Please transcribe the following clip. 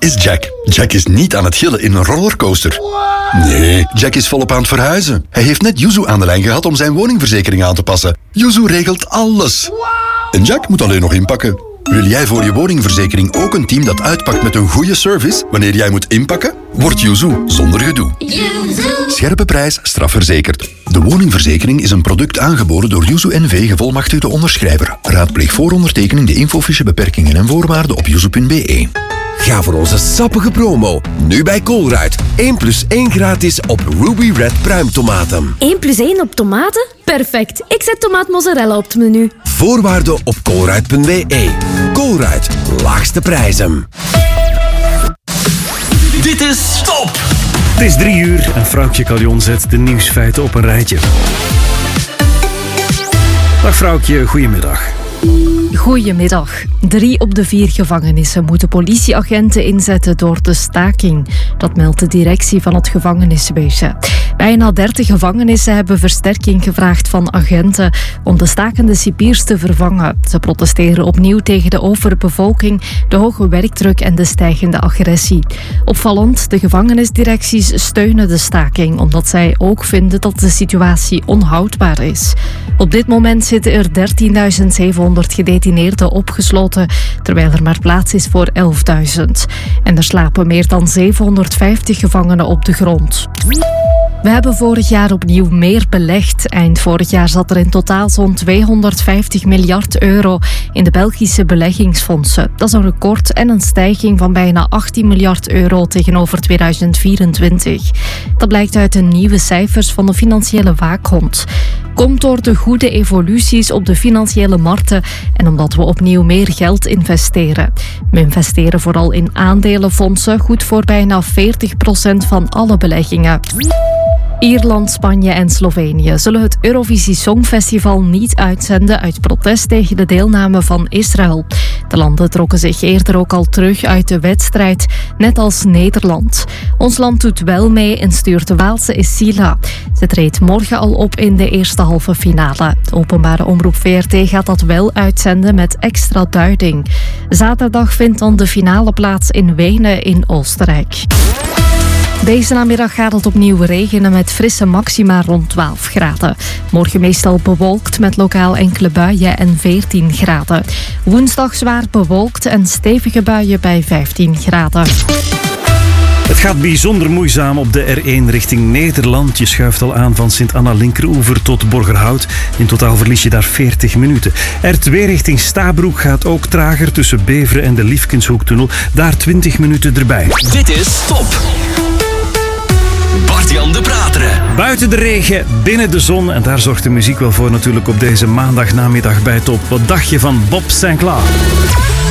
is Jack. Jack is niet aan het gillen in een rollercoaster. Nee, Jack is volop aan het verhuizen. Hij heeft net Yuzu aan de lijn gehad om zijn woningverzekering aan te passen. Yuzu regelt alles. En Jack moet alleen nog inpakken. Wil jij voor je woningverzekering ook een team dat uitpakt met een goede service wanneer jij moet inpakken? Word Yuzu zonder gedoe. Scherpe prijs, strafverzekerd. De woningverzekering is een product aangeboden door Yuzu NV gevolmachtigde onderschrijver. Raadpleeg voor ondertekening de infofiche beperkingen en voorwaarden op yuzu.be. Ga voor onze sappige promo. Nu bij Colruyt. 1+1 gratis op Ruby Red pruimtomaten. 1+1 op tomaten? Perfect. Ik zet tomaat mozzarella op het menu. Voorwaarden op colruyt.be. Colruyt. Laagste prijzen. Dit is Stop! Het is 3 uur en Vrouwtje Callion zet de nieuwsfeiten op een rijtje. Dag Vrouwtje, goedemiddag. Goedemiddag. 3 op de 4 gevangenissen moeten politieagenten inzetten door de staking. Dat meldt de directie van het gevangeniswezen. Bijna 30 gevangenissen hebben versterking gevraagd van agenten om de stakende cipiers te vervangen. Ze protesteren opnieuw tegen de overbevolking, de hoge werkdruk en de stijgende agressie. Opvallend, de gevangenisdirecties steunen de staking omdat zij ook vinden dat de situatie onhoudbaar is. Op dit moment zitten er 13.700 gedetineerden opgesloten, terwijl er maar plaats is voor 11.000. En er slapen meer dan 750 gevangenen op de grond. We hebben vorig jaar opnieuw meer belegd. Eind vorig jaar zat er in totaal zo'n 250 miljard euro in de Belgische beleggingsfondsen. Dat is een record en een stijging van bijna 18 miljard euro tegenover 2024. Dat blijkt uit de nieuwe cijfers van de Financiële Waakhond. Komt door de goede evoluties op de financiële markten en omdat we opnieuw meer geld investeren. We investeren vooral in aandelenfondsen, goed voor bijna 40% van alle beleggingen. Ierland, Spanje en Slovenië zullen het Eurovisie Songfestival niet uitzenden uit protest tegen de deelname van Israël. De landen trokken zich eerder ook al terug uit de wedstrijd, net als Nederland. Ons land doet wel mee en stuurt de Waalse Esila. Ze treedt morgen al op in de eerste halve finale. De openbare omroep VRT gaat dat wel uitzenden met extra duiding. Zaterdag vindt dan de finale plaats in Wenen in Oostenrijk. Deze namiddag gaat het opnieuw regenen met frisse maxima rond 12 graden. Morgen meestal bewolkt met lokaal enkele buien en 14 graden. Woensdag zwaar bewolkt en stevige buien bij 15 graden. Het gaat bijzonder moeizaam op de R1 richting Nederland. Je schuift al aan van Sint-Anna-Linkeroever tot Borgerhout. In totaal verlies je daar 40 minuten. R2 richting Stabroek gaat ook trager tussen Beveren en de Liefkenshoektunnel. Daar 20 minuten erbij. Dit is Stop! Bart-Jan de Prateren. Buiten de regen, binnen de zon. En daar zorgt de muziek wel voor natuurlijk op deze maandagnamiddag bij Top. Wat dacht je van Bob Sinclair?